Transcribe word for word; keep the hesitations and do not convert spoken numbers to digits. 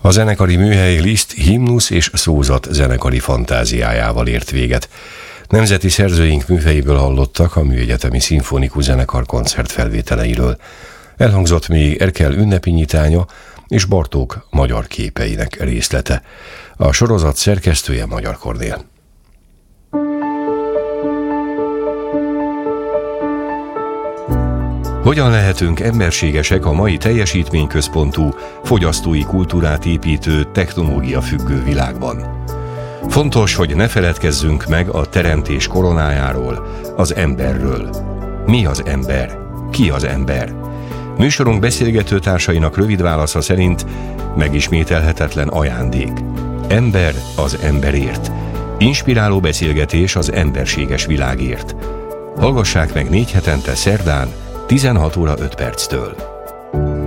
A zenekari műhely Liszt himnusz és szózat zenekari fantáziájával ért véget. Nemzeti szerzőink műhelyéből hallottak a Műegyetemi Szimfonikus Zenekar koncertfelvételeiről. Elhangzott még Erkel ünnepi nyitánya és Bartók magyar képeinek részlete. A sorozat szerkesztője Magyar Kornél. Hogyan lehetünk emberségesek a mai teljesítményközpontú, fogyasztói kultúrát építő, technológia függő világban? Fontos, hogy ne feledkezzünk meg a teremtés koronájáról, az emberről. Mi az ember? Ki az ember? Műsorunk beszélgető társainak rövid válasza szerint megismételhetetlen ajándék. Ember az emberért. Inspiráló beszélgetés az emberséges világért. Hallgassák meg négy hetente szerdán, tizenhat óra öt perctől.